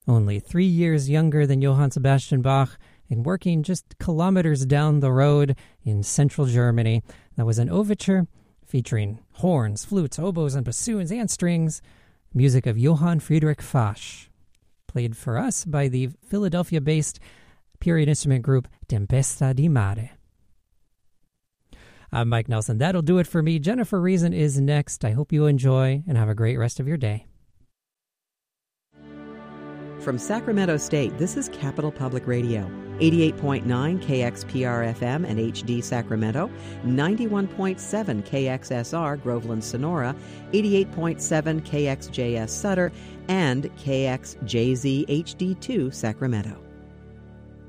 only 3 years younger than Johann Sebastian Bach and working just kilometers down the road in central Germany. That was an overture featuring horns, flutes, oboes, and bassoons and strings, music of Johann Friedrich Fasch, played for us by the Philadelphia-based period instrument group Tempesta di Mare. I'm Mike Nelson. That'll do it for me. Jennifer Reason is next. I hope you enjoy and have a great rest of your day. From Sacramento State, this is Capital Public Radio, 88.9 KXPR-FM and HD Sacramento, 91.7 KXSR Groveland Sonora, 88.7 KXJS Sutter, and KXJZ HD2 Sacramento.